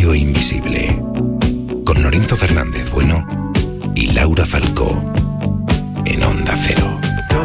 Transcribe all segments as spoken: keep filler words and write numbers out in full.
Colegio Invisible, con Lorenzo Fernández Bueno y Laura Falcó, en Onda Cero.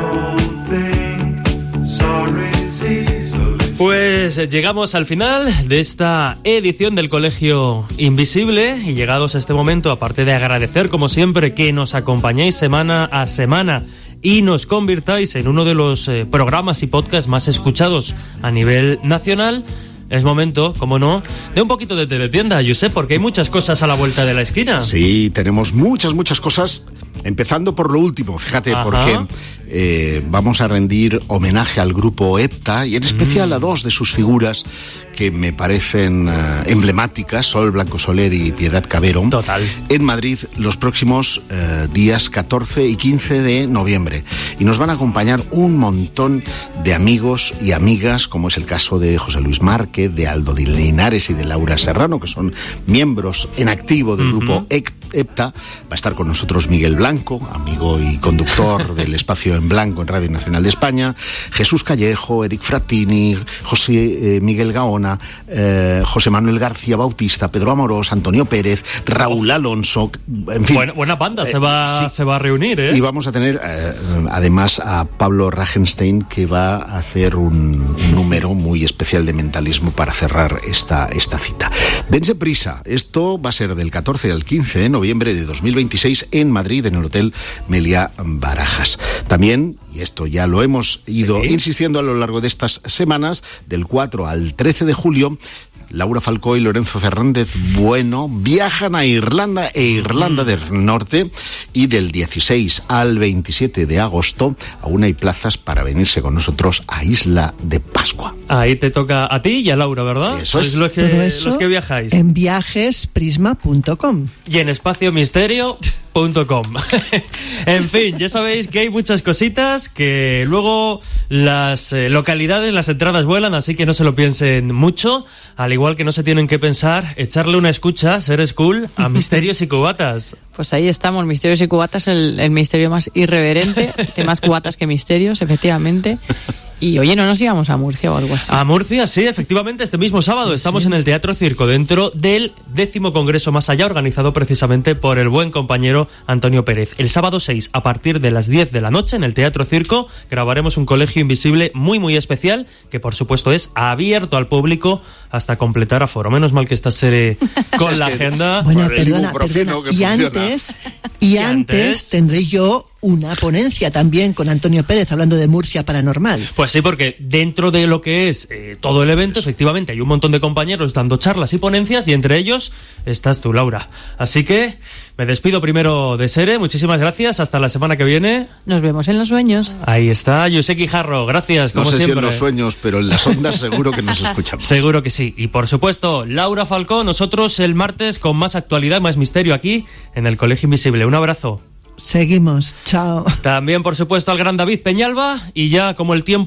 Pues llegamos al final de esta edición del Colegio Invisible y llegados a este momento, aparte de agradecer como siempre que nos acompañéis semana a semana y nos convirtáis en uno de los eh, programas y podcasts más escuchados a nivel nacional, es momento, como no, de un poquito de teletienda, Josep, porque hay muchas cosas a la vuelta de la esquina. Sí, tenemos muchas, muchas cosas, empezando por lo último, fíjate, Ajá. porque eh, vamos a rendir homenaje al grupo EPTA y en especial mm. a dos de sus figuras que me parecen uh, emblemáticas, Sol Blanco Soler y Piedad Cabero. Total. En Madrid los próximos uh, días catorce y quince de noviembre. Y nos van a acompañar un montón de amigos y amigas, como es el caso de José Luis Márquez, de Aldo de Linares y de Laura Serrano, que son miembros en activo del uh-huh. grupo EPTA. Va a estar con nosotros Miguel Blanco, amigo y conductor del Espacio en Blanco en Radio Nacional de España, Jesús Callejo, Eric Frattini, José eh, Miguel Gaona, Eh, José Manuel García Bautista, Pedro Amorós, Antonio Pérez, Raúl Alonso, en fin. Buena, buena banda, eh, se, va, sí. se va a reunir, ¿eh? Y vamos a tener, eh, además, a Pablo Ragenstein, que va a hacer un, un número muy especial de mentalismo para cerrar esta, esta cita. Dense prisa, esto va a ser del catorce al quince de noviembre de dos mil veintiséis en Madrid, en el Hotel Meliá Barajas. También, y esto ya lo hemos ido sí. insistiendo a lo largo de estas semanas, del cuatro al trece de julio, Laura Falcó y Lorenzo Fernández Bueno viajan a Irlanda e Irlanda mm. del Norte, y del dieciséis al veintisiete de agosto aún hay plazas para venirse con nosotros a Isla de Pascua. Ahí te toca a ti y a Laura, ¿verdad? Eso es. Los que, Todo eso los que viajáis. En viajes prisma punto com. Y en espacio misterio punto com. En fin, ya sabéis que hay muchas cositas, que luego las eh, localidades, las entradas vuelan, así que no se lo piensen mucho, al igual que no se tienen que pensar echarle una escucha, ser school, a Misterios y Cubatas. Pues ahí estamos, Misterios y Cubatas, el, el misterio más irreverente, de más cubatas que misterios, efectivamente. Y oye, ¿no nos íbamos a Murcia o algo así? A Murcia, sí, efectivamente, este mismo sábado sí, estamos sí. en el Teatro Circo, dentro del décimo Congreso Más Allá, organizado precisamente por el buen compañero Antonio Pérez. El sábado seis, a partir de las diez de la noche, en el Teatro Circo, grabaremos un Colegio Invisible muy, muy especial, que por supuesto es abierto al público hasta completar aforo. Menos mal que esta serie con la agenda. Bueno, perdona, perdona. Y antes, y, y antes, antes tendré yo una ponencia también con Antonio Pérez hablando de Murcia Paranormal. Pues sí, porque dentro de lo que es eh, todo el evento, efectivamente, hay un montón de compañeros dando charlas y ponencias, y entre ellos estás tú, Laura. Así que me despido primero de Sere, muchísimas gracias, hasta la semana que viene. Nos vemos en los sueños. Ahí está, José Quijarro, gracias, como no sé siempre. Si en los sueños, pero en las ondas seguro que nos escuchamos. Seguro que sí, y por supuesto, Laura Falcó, nosotros el martes con más actualidad, más misterio aquí en el Colegio Invisible. Un abrazo. Seguimos, chao. También, por supuesto, al gran David Peñalba, y ya como el tiempo